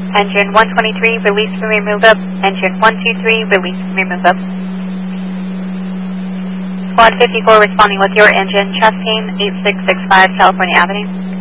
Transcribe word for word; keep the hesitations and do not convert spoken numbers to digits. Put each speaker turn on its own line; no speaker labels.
Engine one twenty-three, release from your move-up. Engine one two three, release from your move-up. Squad fifty-four responding with your engine, chest pain, eight six six five California Avenue.